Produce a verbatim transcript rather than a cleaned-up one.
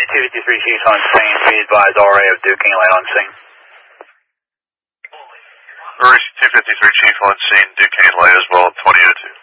two fifty-three Chief on scene. We advise R A of Duquesne light on scene. Maurice two fifty-three Chief on scene. Duquesne light as well, twenty oh two.